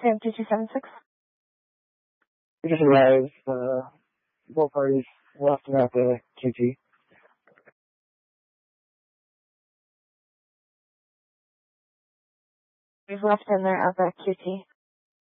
Sam 2276. We just arrived. Both parties left him at the QT. We've left him there at the QT.